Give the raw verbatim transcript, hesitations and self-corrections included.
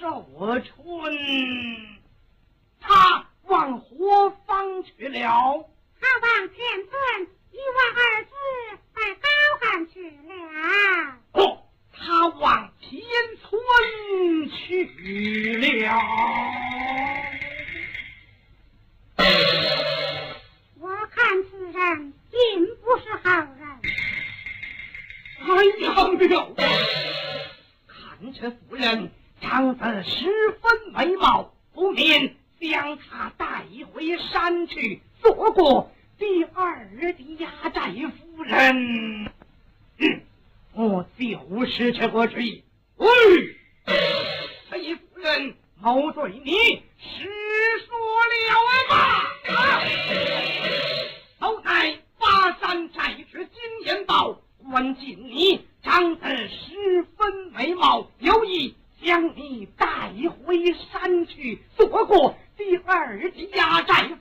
寿春，他往何方去了？ 他往前村一望儿子在高岗去了。 哦，他往天村去了。 我看此人并不是好人。 哎呀，妙啊！看这妇人长得十分美貌，不免将她带回山去做过第二的压寨夫人。嗯，我就是这个主意。喂，这夫人某对你实说了吧？啊！某在巴山寨是金银豹，关进你长得十分美貌，有意将你带回山去做过第二的压寨